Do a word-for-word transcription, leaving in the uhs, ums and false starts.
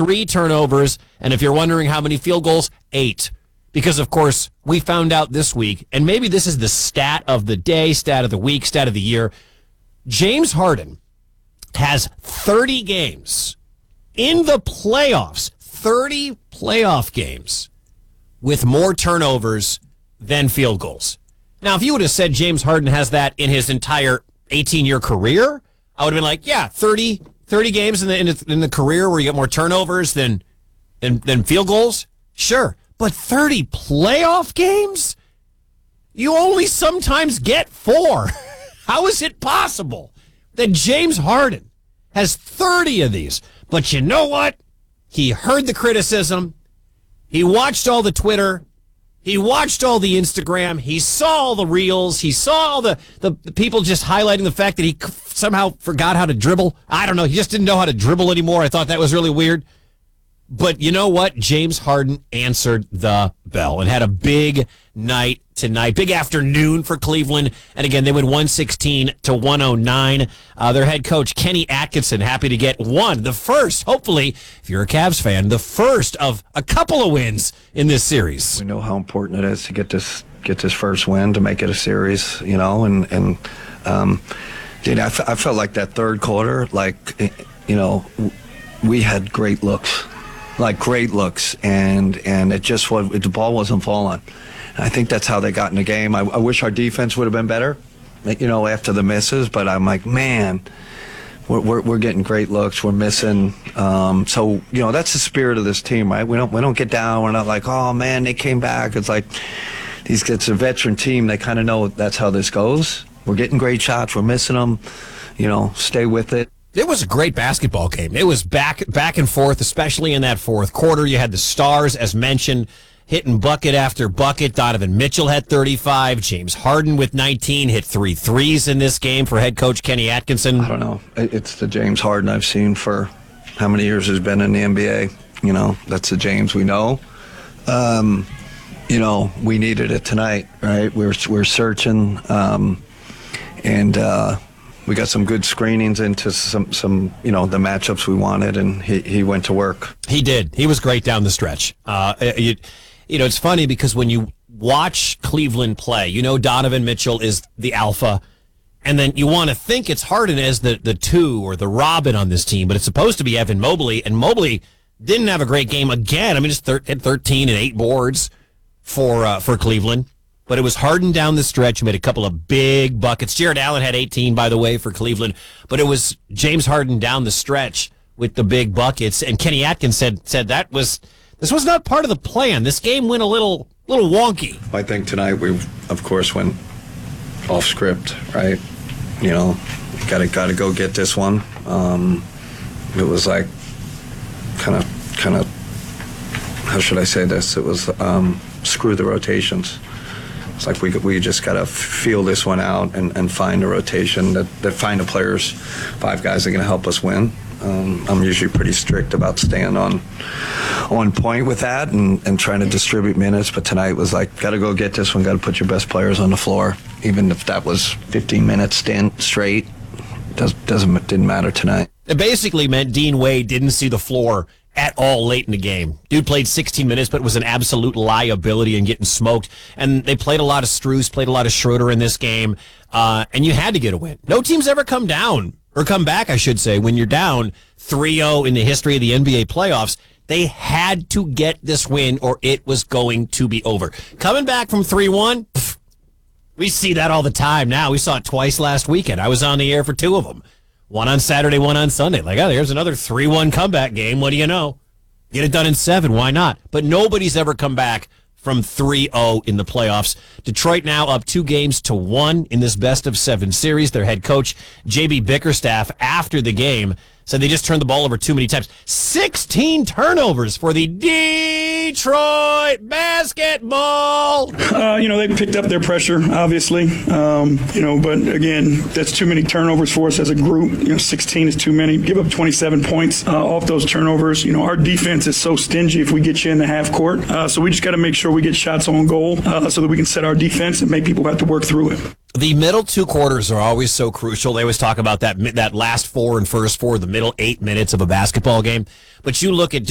three turnovers, and if you're wondering how many field goals, eight. Because, of course, we found out this week, and maybe this is the stat of the day, stat of the week, stat of the year, James Harden has thirty games in the playoffs, thirty playoff games with more turnovers than field goals. Now, if you would have said James Harden has that in his entire eighteen-year career, I would have been like, yeah, thirty, thirty games in the, in the in the career where you get more turnovers than than, than field goals? Sure. But thirty playoff games? You only sometimes get four. How is it possible that James Harden has thirty of these? But you know what? He heard the criticism. He watched all the Twitter. He watched all the Instagram. He saw all the reels. He saw all the, the, the people just highlighting the fact that he somehow forgot how to dribble. I don't know. He just didn't know how to dribble anymore. I thought that was really weird. But you know what? James Harden answered the bell and had a big night tonight. Big afternoon for Cleveland. And again, they win one sixteen to one oh nine. Uh, their head coach, Kenny Atkinson, happy to get one. The first, hopefully, if you're a Cavs fan, the first of a couple of wins in this series. We know how important it is to get this get this first win, to make it a series, you know. And, and um, dude, I, f- I felt like that third quarter, like, you know, we had great looks. Like great looks, and and it just was, the ball wasn't falling. I think that's how they got in the game. I, I wish our defense would have been better, you know, after the misses. But I'm like, man, we're we're, we're getting great looks. We're missing. Um, so you know, that's the spirit of this team, right? We don't we don't get down. We're not like, oh man, they came back. It's like these. It's a veteran team. They kind of know that's how this goes. We're getting great shots. We're missing them. You know, stay with it. It was a great basketball game. It was back back and forth, especially in that fourth quarter. You had the stars, as mentioned, hitting bucket after bucket. Donovan Mitchell had thirty-five. James Harden with nineteen, hit three threes in this game for head coach Kenny Atkinson. I don't know. It's the James Harden I've seen for how many years he's been in the N B A. You know, that's the James we know. Um, you know, we needed it tonight, right? We're, we're searching, um, and... Uh, We got some good screenings into some, some, you know, the matchups we wanted, and he, he went to work. He did. He was great down the stretch. Uh, you, you know, it's funny because when you watch Cleveland play, you know Donovan Mitchell is the alpha, and then you want to think it's Harden as the, the two or the Robin on this team, but it's supposed to be Evan Mobley, and Mobley didn't have a great game again. I mean, just thir- had thirteen and eight boards for uh, for Cleveland. But it was Harden down the stretch who made a couple of big buckets. Jared Allen had eighteen, by the way, for Cleveland. But it was James Harden down the stretch with the big buckets. And Kenny Atkins said said that was this was not part of the plan. This game went a little little wonky. I think tonight we, of course, went off script, right? You know, gotta gotta go get this one. Um, it was like kind of kind of how should I say this? It was um, screw the rotations. It's like we we just got to feel this one out and, and find a rotation that, that find the players, five guys that are going to help us win. Um, I'm usually pretty strict about staying on on point with that and, and trying to distribute minutes. But tonight was like, got to go get this one, got to put your best players on the floor. Even if that was fifteen minutes stand straight, does, doesn't didn't matter tonight. It basically meant Dean Wade didn't see the floor at all late in the game. Dude played sixteen minutes, but was an absolute liability and getting smoked. And they played a lot of Strus, played a lot of Schroeder in this game, uh, and you had to get a win. No team's ever come down, or come back, I should say, when you're down three oh in the history of the N B A playoffs. They had to get this win, or it was going to be over. Coming back from three one, we see that all the time now. We saw it twice last weekend. I was on the air for two of them. One on Saturday, one on Sunday. Like, oh, there's another three one comeback game. What do you know? Get it done in seven. Why not? But nobody's ever come back from three oh in the playoffs. Detroit now up two games to one in this best of seven series. Their head coach, J B Bickerstaff, after the game, said they just turned the ball over too many times. sixteen turnovers for the Detroit basketball. Uh, you know, they picked up their pressure, obviously. Um, you know, but again, that's too many turnovers for us as a group. You know, sixteen is too many. Give up twenty-seven points uh, off those turnovers. You know, our defense is so stingy if we get you in the half court. Uh, so we just got to make sure we get shots on goal uh, so that we can set our defense and make people have to work through it. The middle two quarters are always so crucial. They always talk about that that last four and first four, the middle eight minutes of a basketball game. But you look at